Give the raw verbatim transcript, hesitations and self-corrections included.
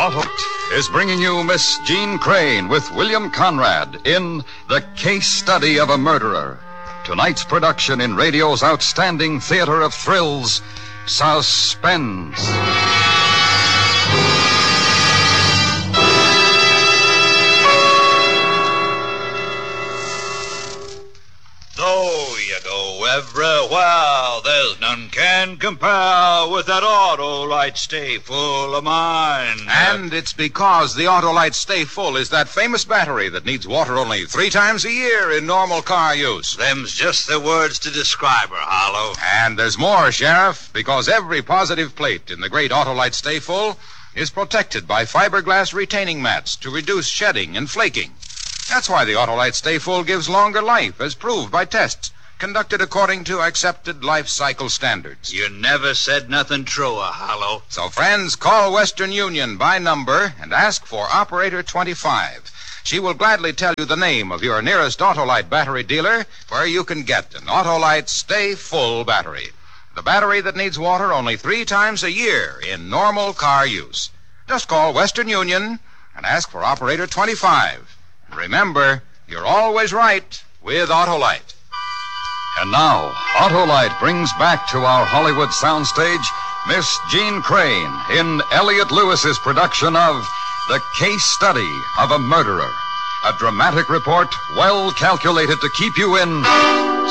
Auto is bringing you Miss Jean Crane with William Conrad in The Case Study of a Murderer. Tonight's production in radio's outstanding theater of thrills, Suspense. So you go everywhere, there's none can compare with that Autolite Stay Full of mine. And it's because the Autolite Stay Full is that famous battery that needs water only three times a year in normal car use. Them's just the words to describe her, Harlow. And there's more, Sheriff, because every positive plate in the great Autolite Stay Full is protected by fiberglass retaining mats to reduce shedding and flaking. That's why the Autolite Stay Full gives longer life, as proved by tests conducted according to accepted life cycle standards. You never said nothing truer, Harlow. So, friends, call Western Union by number and ask for Operator twenty-five. She will gladly tell you the name of your nearest Autolite battery dealer where you can get an Autolite Stay Full battery. The battery that needs water only three times a year in normal car use. Just call Western Union and ask for Operator twenty-five. Remember, you're always right with Autolite. And now, Autolite brings back to our Hollywood soundstage Miss Jean Crane in Elliot Lewis's production of The Case Study of a Murderer. A dramatic report well calculated to keep you in